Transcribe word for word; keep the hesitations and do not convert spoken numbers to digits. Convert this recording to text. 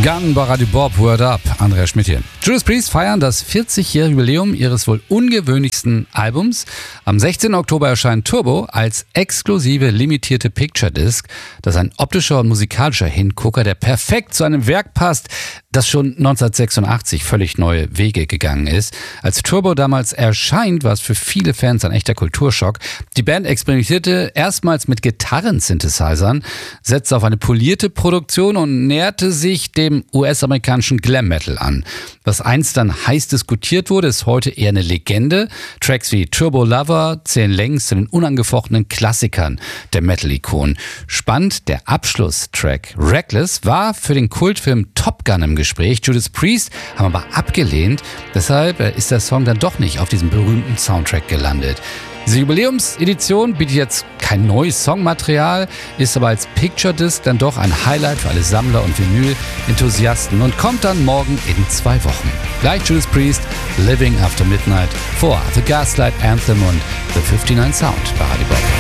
Gun bei Radio Bob, Word Up, Andrea Schmidt hier. Judas Priest feiern das vierzigjährige Jubiläum ihres wohl ungewöhnlichsten Albums. Am sechzehnten Oktober erscheint Turbo als exklusive limitierte Picture Disc. Das ist ein optischer und musikalischer Hingucker, der perfekt zu einem Werk passt, das schon neunzehnhundertsechsundachtzig völlig neue Wege gegangen ist. Als Turbo damals erscheint, war es für viele Fans ein echter Kulturschock. Die Band experimentierte erstmals mit Gitarren-Synthesizern, setzte auf eine polierte Produktion und näherte sich dem U S-amerikanischen Glam Metal an. Was einst dann heiß diskutiert wurde, ist heute eher eine Legende. Tracks wie Turbo Lover zählen längst zu den unangefochtenen Klassikern der Metal-Ikonen. Spannend, der Abschlusstrack Reckless war für den Kultfilm Top Gun im Gespräch. Judas Priest haben aber abgelehnt. Deshalb ist der Song dann doch nicht auf diesem berühmten Soundtrack gelandet. Diese Jubiläumsedition bietet jetzt kein neues Songmaterial, ist aber als Picture Disc dann doch ein Highlight für alle Sammler und Vinyl-Enthusiasten und kommt dann morgen in zwei Wochen. Gleich Judas Priest, Living After Midnight, vor The Gaslight Anthem und The fünfundfünfzig Sound bei Radio Bob.